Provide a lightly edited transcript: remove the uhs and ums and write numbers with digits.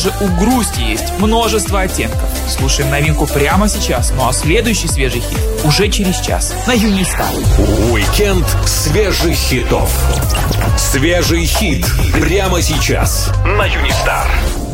У грусти есть множество оттенков. Слушаем новинку прямо сейчас, ну а следующий свежий хит уже через час на Юнистар. Уикенд свежих хитов. Свежий хит прямо сейчас на Юнистар.